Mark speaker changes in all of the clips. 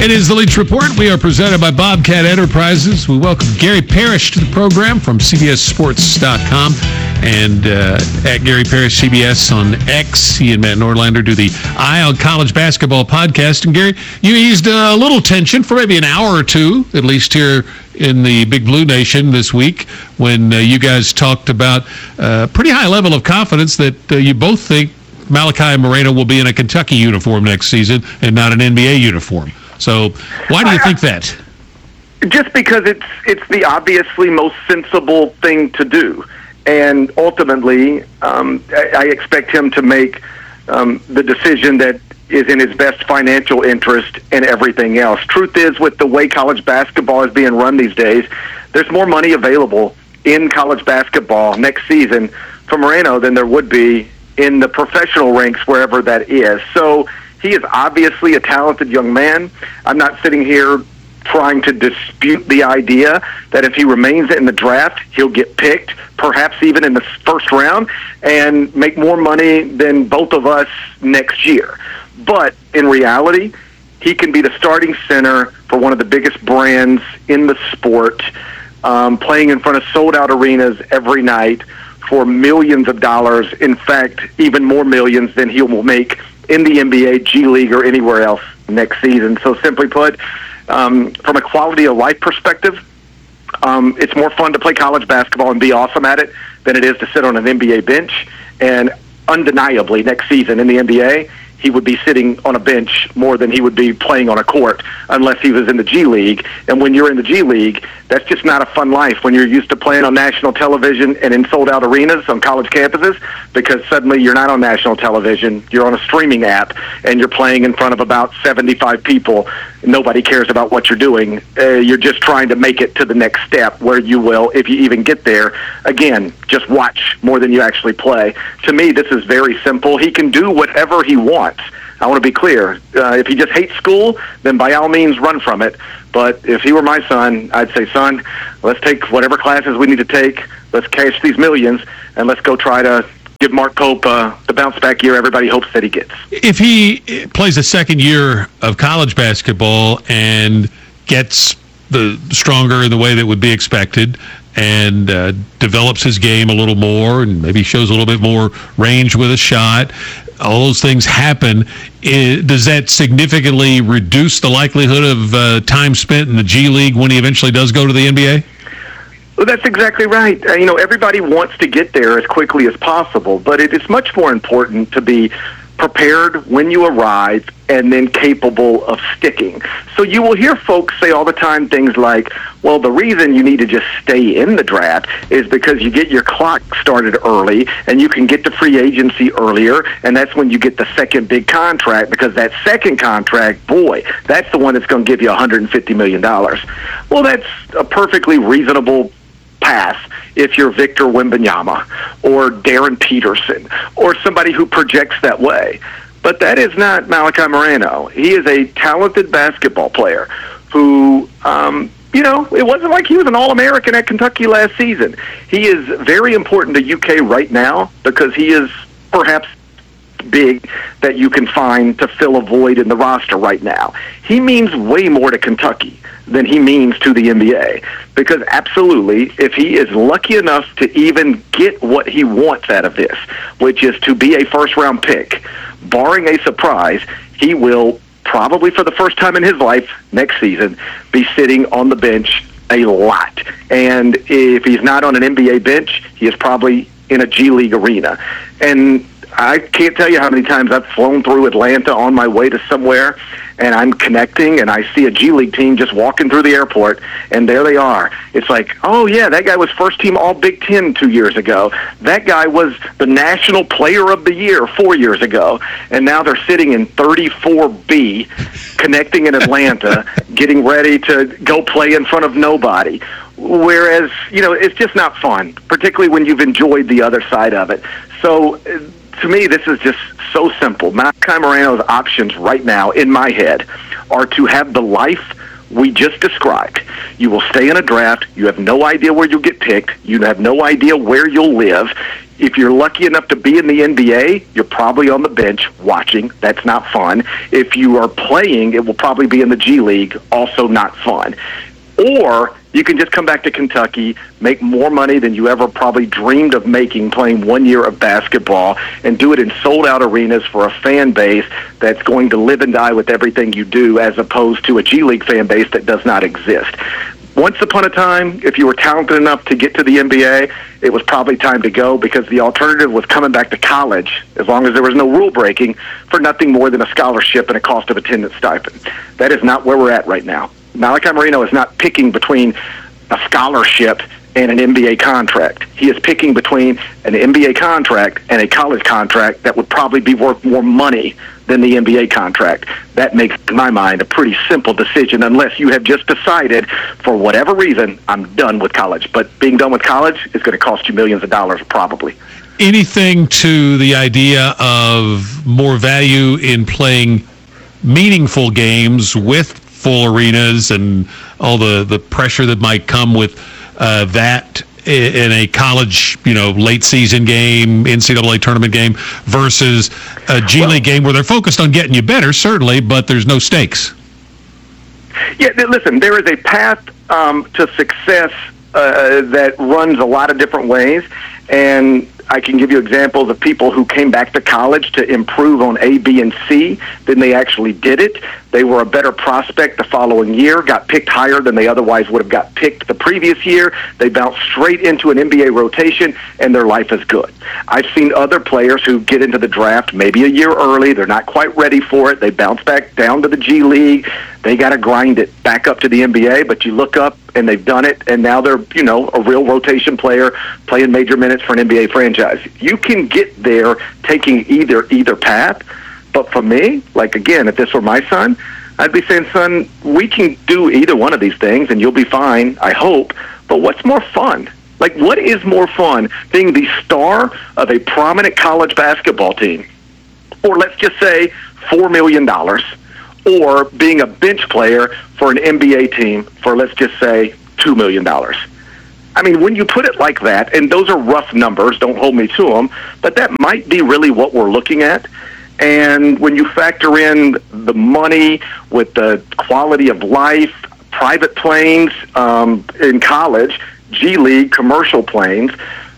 Speaker 1: It is the Leach Report. We are presented by Bobcat Enterprises. We welcome Gary Parrish to the program from CBSSports.com and at Gary Parrish CBS on X. He and Matt Nordlander do the Eye on College Basketball podcast. And Gary, you eased a little tension for maybe an hour or two, at least here in the Big Blue Nation this week, when you guys talked about a pretty high level of confidence that you both think Malachi Moreno will be in a Kentucky uniform next season and not an NBA uniform. So why do you think that?
Speaker 2: Just because it's the obviously most sensible thing to do. And ultimately, I expect him to make the decision that is in his best financial interest and everything else. Truth is, with the way college basketball is being run these days, there's more money available in college basketball next season for Moreno than there would be in the professional ranks, wherever that is. So he is obviously a talented young man. I'm not sitting here trying to dispute the idea that if he remains in the draft, he'll get picked, perhaps even in the first round, and make more money than both of us next year. But in reality, he can be the starting center for one of the biggest brands in the sport, playing in front of sold-out arenas every night for millions of dollars. In fact, even more millions than he will make in the NBA, G League, or anywhere else next season. So simply put, from a quality of life perspective, it's more fun to play college basketball and be awesome at it than it is to sit on an NBA bench. And undeniably, next season in the NBA, he would be sitting on a bench more than he would be playing on a court unless he was in the G League. And when you're in the G League, that's just not a fun life when you're used to playing on national television and in sold-out arenas on college campuses, because suddenly you're not on national television, you're on a streaming app, and you're playing in front of about 75 people. Nobody cares about what you're doing. You're just trying to make it to the next step where you will, if you even get there, again, just watch more than you actually play. To me, this is very simple. He can do whatever he wants. I want to be clear. If he just hates school, then by all means run from it. But if he were my son, I'd say, son, let's take whatever classes we need to take, let's cash these millions, and let's go try to give Mark Pope the bounce-back year everybody hopes that he gets.
Speaker 1: If he plays a second year of college basketball and gets the stronger in the way that would be expected and develops his game a little more and maybe shows a little bit more range with a shot, all those things happen, does that significantly reduce the likelihood of time spent in the G League when he eventually does go to the NBA?
Speaker 2: Well, that's exactly right. Everybody wants to get there as quickly as possible, but it is much more important to be prepared when you arrive and then capable of sticking. So you will hear folks say all the time things like, well, the reason you need to just stay in the draft is because you get your clock started early and you can get to free agency earlier, and that's when you get the second big contract, because that second contract, boy, that's the one that's going to give you $150 million. Well, that's a perfectly reasonable pass if you're Victor Wembanyama or Darren Peterson or somebody who projects that way. But that is not Malachi Moreno. He is a talented basketball player who, it wasn't like he was an All-American at Kentucky last season. He is very important to UK right now because he is perhaps big that you can find to fill a void in the roster right now. He means way more to Kentucky than he means to the NBA, because absolutely, if he is lucky enough to even get what he wants out of this, which is to be a first-round pick, barring a surprise, he will probably for the first time in his life next season be sitting on the bench a lot. And if he's not on an NBA bench, he is probably in a G League arena. And I can't tell you how many times I've flown through Atlanta on my way to somewhere, and I'm connecting, and I see a G League team just walking through the airport, and there they are. It's like, oh, yeah, that guy was first-team All-Big Ten 2 years ago. That guy was the National Player of the Year 4 years ago, and now they're sitting in 34B, connecting in Atlanta, getting ready to go play in front of nobody. Whereas, it's just not fun, particularly when you've enjoyed the other side of it. So to me, this is just so simple. Malachi Moreno's options right now, in my head, are to have the life we just described. You will stay in a draft. You have no idea where you'll get picked. You have no idea where you'll live. If you're lucky enough to be in the NBA, you're probably on the bench watching. That's not fun. If you are playing, it will probably be in the G League, also not fun. Or you can just come back to Kentucky, make more money than you ever probably dreamed of making playing 1 year of basketball, and do it in sold-out arenas for a fan base that's going to live and die with everything you do, as opposed to a G League fan base that does not exist. Once upon a time, if you were talented enough to get to the NBA, it was probably time to go, because the alternative was coming back to college, as long as there was no rule breaking, for nothing more than a scholarship and a cost of attendance stipend. That is not where we're at right now. Malachi Moreno is not picking between a scholarship and an NBA contract. He is picking between an NBA contract and a college contract that would probably be worth more money than the NBA contract. That makes, in my mind, a pretty simple decision, unless you have just decided, for whatever reason, I'm done with college. But being done with college is going to cost you millions of dollars, probably.
Speaker 1: Anything to the idea of more value in playing meaningful games with full arenas and all the pressure that might come with that in a college, late season game, NCAA tournament game, versus a G League game where they're focused on getting you better, certainly, but there's no stakes?
Speaker 2: Yeah, listen, there is a path to success that runs a lot of different ways, and I can give you examples of people who came back to college to improve on A, B, and C than they actually did it. They were a better prospect the following year, got picked higher than they otherwise would have got picked the previous year. They bounced straight into an NBA rotation, and their life is good. I've seen other players who get into the draft maybe a year early. They're not quite ready for it. They bounce back down to the G League. They got to grind it back up to the NBA, but you look up, and they've done it, and now they're, a real rotation player playing major minutes for an NBA franchise. You can get there taking either path, but for me, again, if this were my son, I'd be saying, son, we can do either one of these things, and you'll be fine, I hope, but what's more fun? What is more fun, being the star of a prominent college basketball team, or let's just say $4 million, or being a bench player for an NBA team for, let's just say, $2 million. I mean, when you put it like that, and those are rough numbers, don't hold me to them, but that might be really what we're looking at. And when you factor in the money with the quality of life, private planes in college, G League, commercial planes,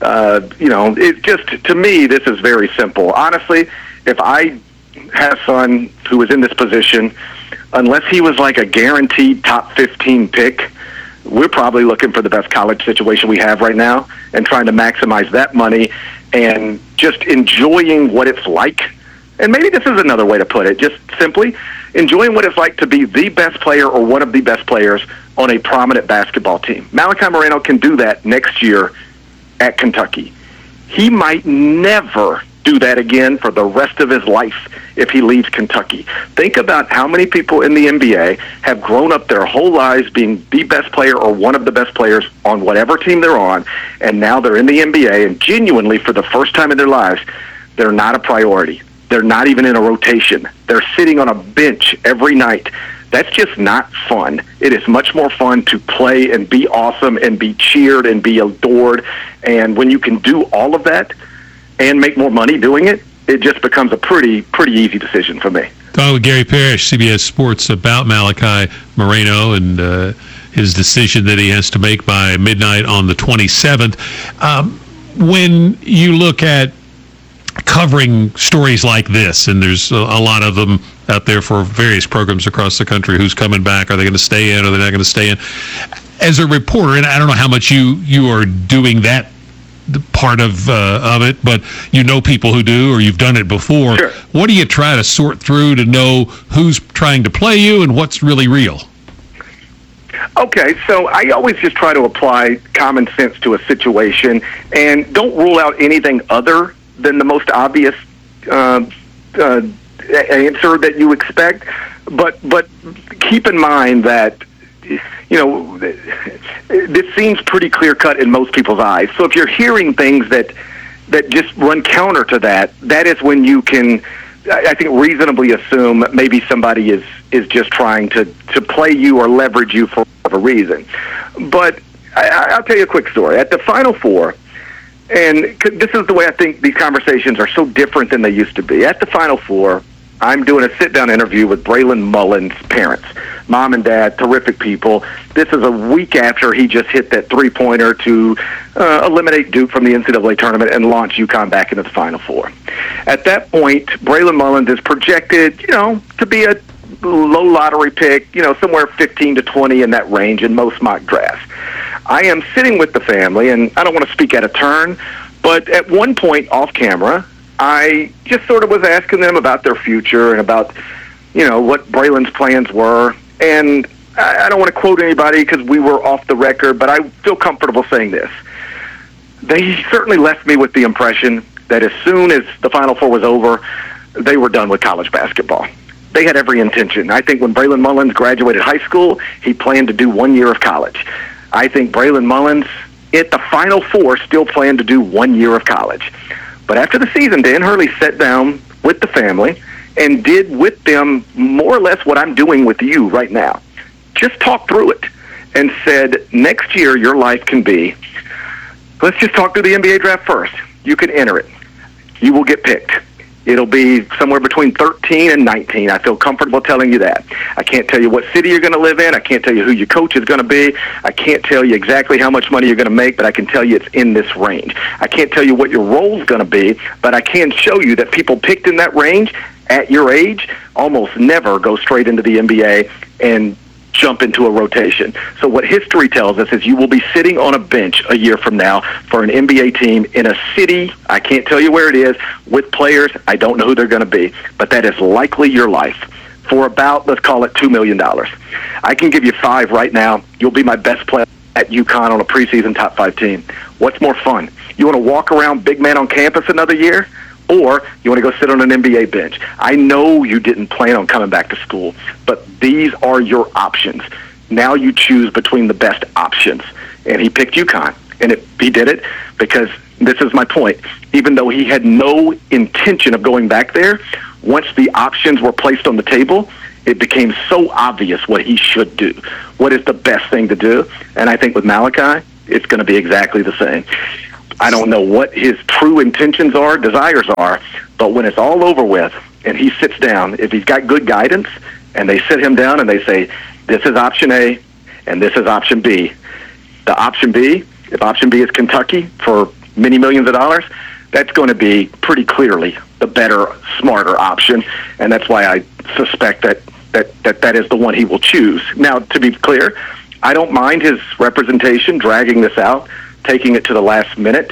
Speaker 2: it just, to me, this is very simple. Honestly, if I had a son who was in this position, unless he was a guaranteed top 15 pick, we're probably looking for the best college situation we have right now and trying to maximize that money and just enjoying what it's like. And maybe this is another way to put it, just simply enjoying what it's like to be the best player or one of the best players on a prominent basketball team. Malachi Moreno can do that next year at Kentucky. He might never do that again for the rest of his life if he leaves Kentucky. Think about how many people in the NBA have grown up their whole lives being the best player or one of the best players on whatever team they're on, and now they're in the NBA, and genuinely, for the first time in their lives, they're not a priority. They're not even in a rotation. They're sitting on a bench every night. That's just not fun. It is much more fun to play and be awesome and be cheered and be adored. And when you can do all of that and make more money doing it, it just becomes a pretty easy decision for me.
Speaker 1: Talking with Gary Parrish, CBS Sports, about Malachi Moreno and his decision that he has to make by midnight on the 27th. When you look at covering stories like this, and there's a lot of them out there for various programs across the country, who's coming back, are they going to stay in, are they not going to stay in? As a reporter, and I don't know how much you are doing that part of it, but people who do, or you've done it before.
Speaker 2: Sure.
Speaker 1: What do you try to sort through to know who's trying to play you and what's really real?
Speaker 2: Okay, so I always just try to apply common sense to a situation and don't rule out anything other than the most obvious answer that you expect. But keep in mind that this seems pretty clear-cut in most people's eyes. So if you're hearing things that just run counter to that, that is when you can, I think, reasonably assume maybe somebody is just trying to play you or leverage you for whatever reason. But I'll tell you a quick story. At the Final Four, And this is the way I think these conversations are so different than they used to be. At the Final Four, I'm doing a sit-down interview with Braylon Mullins' parents, mom and dad, terrific people. This is a week after he just hit that three-pointer to eliminate Duke from the NCAA tournament and launch UConn back into the Final Four. At that point, Braylon Mullins is projected, to be a low lottery pick, somewhere 15 to 20 in that range in most mock drafts. I am sitting with the family, and I don't want to speak out of turn, but at one point off camera, I just sort of was asking them about their future and about, what Braylon's plans were. And I don't want to quote anybody because we were off the record, but I feel comfortable saying this. They certainly left me with the impression that as soon as the Final Four was over, they were done with college basketball. They had every intention. I think when Braylon Mullins graduated high school, he planned to do 1 year of college. I think Braylon Mullins, at the Final Four, still planned to do 1 year of college. But after the season, Dan Hurley sat down with the family and did with them more or less what I'm doing with you right now. Just talk through it and said, next year your life can be, let's just talk through the NBA draft first. You can enter it. You will get picked. It'll be somewhere between 13 and 19. I feel comfortable telling you that. I can't tell you what city you're going to live in. I can't tell you who your coach is going to be. I can't tell you exactly how much money you're going to make, but I can tell you it's in this range. I can't tell you what your role is going to be, but I can show you that people picked in that range at your age almost never go straight into the NBA and jump into a rotation. So what history tells us is you will be sitting on a bench a year from now for an NBA team in a city, I can't tell you where it is, with players, I don't know who they're going to be, but that is likely your life for about, let's call it $2 million. I can give you 5 right now. You'll be my best player at UConn on a preseason top 5 team. What's more fun? You want to walk around big man on campus another year? Or you want to go sit on an NBA bench? I know you didn't plan on coming back to school, but these are your options. Now you choose between the best options. And he picked UConn. And he did it because, this is my point, even though he had no intention of going back there, once the options were placed on the table, it became so obvious what he should do. What is the best thing to do? And I think with Malachi, it's going to be exactly the same. I don't know what his true intentions are, desires are, but when it's all over with and he sits down, if he's got good guidance and they sit him down and they say, this is option A and this is option B. The option B, if option B is Kentucky for many millions of dollars, that's going to be pretty clearly the better, smarter option, and that's why I suspect that is the one he will choose. Now, to be clear, I don't mind his representation dragging this out, taking it to the last minute.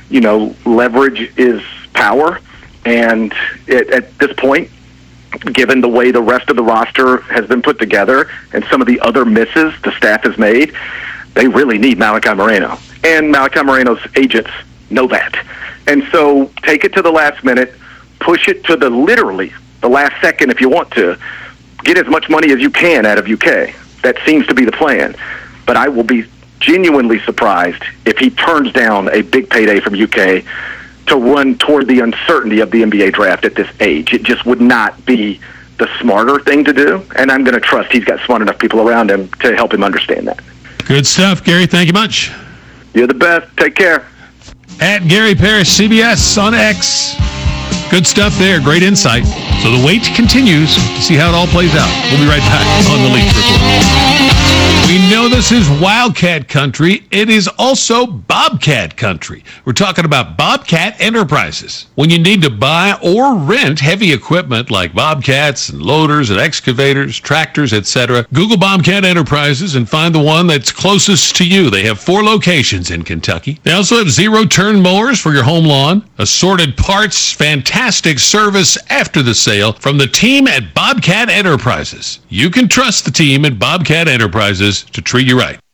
Speaker 2: Leverage is power, and at this point, given the way the rest of the roster has been put together and some of the other misses the staff has made, they really need Malachi Moreno. And Malachi Moreno's agents know that. And so take it to the last minute, push it to literally the last second if you want to. Get as much money as you can out of UK. That seems to be the plan. But I will be genuinely surprised if he turns down a big payday from UK to run toward the uncertainty of the NBA draft at this age. It just would not be the smarter thing to do, and I'm going to trust he's got smart enough people around him to help him understand that.
Speaker 1: Good stuff, Gary. Thank you much.
Speaker 2: You're the best. Take care.
Speaker 1: At Gary Parrish, CBS on X. Good stuff there. Great insight. So the wait continues to see how it all plays out. We'll be right back on the Leach Report. We know this is Wildcat country. It is also Bobcat country. We're talking about Bobcat Enterprises. When you need to buy or rent heavy equipment like bobcats and loaders and excavators, tractors, etc., Google Bobcat Enterprises and find the one that's closest to you. They have 4 locations in Kentucky. They also have zero-turn mowers for your home lawn, assorted parts, fantastic service after the sale from the team at Bobcat Enterprises. You can trust the team at Bobcat Enterprises to treat you right.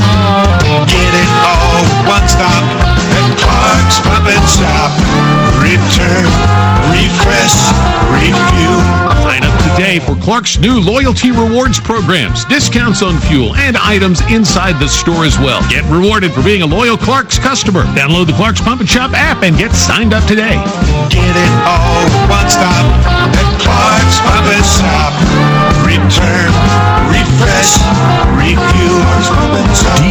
Speaker 3: Get it all one stop at Clark's Pump and Shop. Return, refresh, refuel.
Speaker 1: Sign up today for Clark's new loyalty rewards programs, discounts on fuel, and items inside the store as well. Get rewarded for being a loyal Clark's customer. Download the Clark's Pump and Shop app and get signed up today.
Speaker 3: Get it all one stop at Clark's Pump and Shop. Return, refresh, refuel.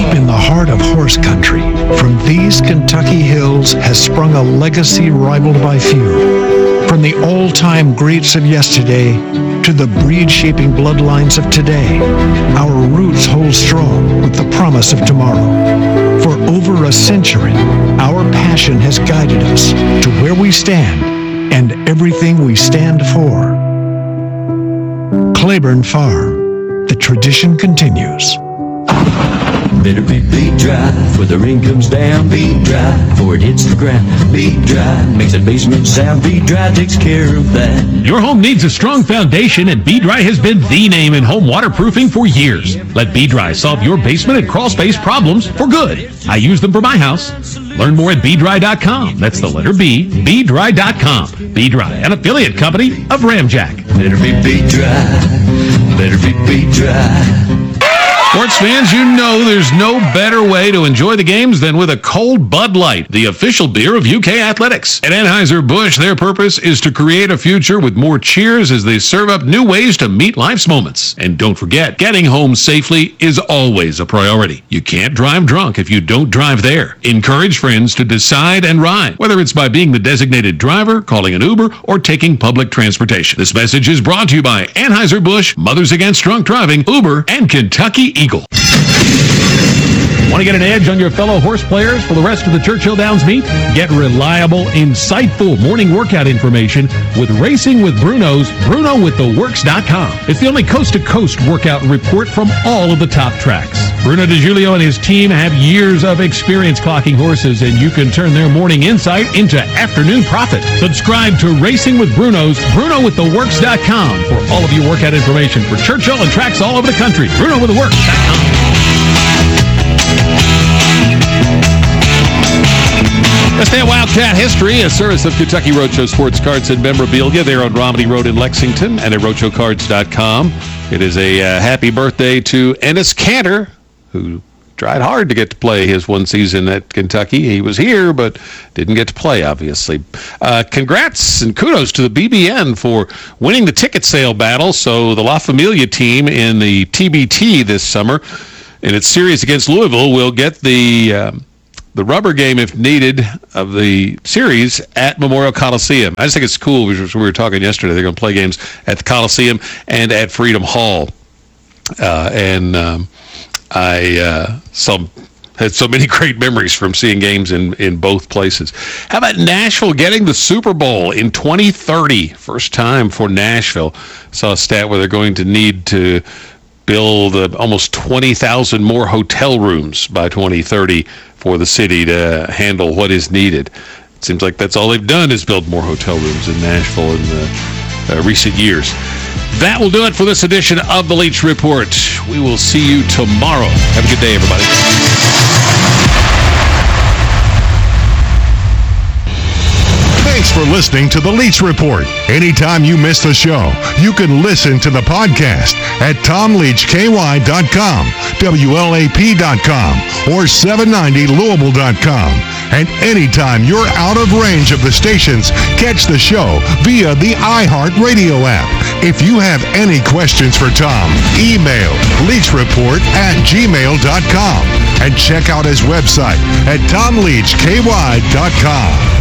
Speaker 4: In the heart of horse country, from these Kentucky hills has sprung a legacy rivaled by few. From the all-time greats of yesterday to the breed-shaping bloodlines of today, our roots hold strong with the promise of tomorrow. For over a century, our passion has guided us to where we stand and everything we stand for. Claiborne Farm, the tradition continues.
Speaker 5: Better be beat dry, for the rain comes down, beat dry, before it hits the ground, beat dry, makes the basement sound, beat dry takes care of that.
Speaker 1: Your home needs a strong foundation, and B-Dry has been the name in home waterproofing for years. Let B-Dry solve your basement and crawl space problems for good. I use them for my house. Learn more at BDry.com. That's the letter B, BDry.com. B-Dry, an affiliate company of Ramjack.
Speaker 5: Better be beat dry, better be beat dry.
Speaker 1: Sports fans, you know there's no better way to enjoy the games than with a cold Bud Light, the official beer of UK Athletics. At Anheuser-Busch, their purpose is to create a future with more cheers as they serve up new ways to meet life's moments. And don't forget, getting home safely is always a priority. You can't drive drunk if you don't drive there. Encourage friends to decide and ride, whether it's by being the designated driver, calling an Uber, or taking public transportation. This message is brought to you by Anheuser-Busch, Mothers Against Drunk Driving, Uber, and Kentucky Eagle. Want to get an edge on your fellow horse players for the rest of the Churchill Downs meet? Get reliable, insightful morning workout information with Racing with Bruno's BrunoWithTheWorks.com. It's the only coast-to-coast workout report from all of the top tracks. Bruno DiGiulio and his team have years of experience clocking horses, and you can turn their morning insight into afternoon profit. Subscribe to Racing with Bruno's BrunoWithTheWorks.com for all of your workout information for Churchill and tracks all over the country. BrunoWithTheWorks.com. Let's stay at Wildcat History, a service of Kentucky Roadshow Sports Cards and Memorabilia. They're on Romney Road in Lexington and at RoadshowCards.com. It is a happy birthday to Ennis Cantor, who tried hard to get to play his one season at Kentucky. He was here, but didn't get to play, obviously. Congrats and kudos to the BBN for winning the ticket sale battle. So the La Familia team in the TBT this summer, in its series against Louisville, will get the rubber game, if needed, of the series at Memorial Coliseum. I just think it's cool, because we were talking yesterday, they're going to play games at the Coliseum and at Freedom Hall. I had so many great memories from seeing games in both places. How about Nashville getting the Super Bowl in 2030? First time for Nashville. Saw a stat where they're going to need to build almost 20,000 more hotel rooms by 2030 for the city to handle what is needed. It seems like that's all they've done is build more hotel rooms in Nashville in the recent years. That will do it for this edition of the Leach Report. We will see you tomorrow. Have a good day, everybody.
Speaker 3: Thanks for listening to The Leach Report. Anytime you missed a show, you can listen to the podcast at TomLeachKY.com, WLAP.com, or 790Louisville.com. And anytime you're out of range of the stations, catch the show via the iHeartRadio app. If you have any questions for Tom, email leachreport@gmail.com and check out his website at TomLeachKY.com.